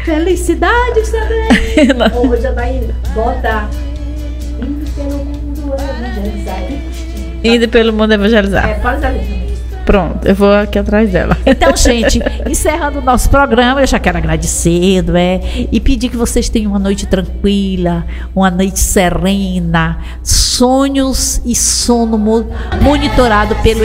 Felicidade também. Hoje vai botar indo pelo mundo evangelizar. Indo pelo mundo evangelizar. Pode ali também. Pronto, eu vou aqui atrás dela. Então, gente, encerrando o nosso programa, eu já quero agradecer, não é? E pedir que vocês tenham uma noite tranquila, uma noite serena, sonhos e sono monitorado pelo